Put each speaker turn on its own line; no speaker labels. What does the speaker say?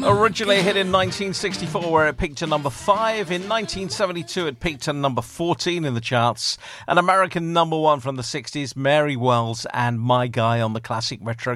Originally a hit in 1964 where it peaked to number 5. In 1972 it peaked to number 14 in the charts. An American number 1 from the 60s, Mary Wells and My Guy on the Classic Retro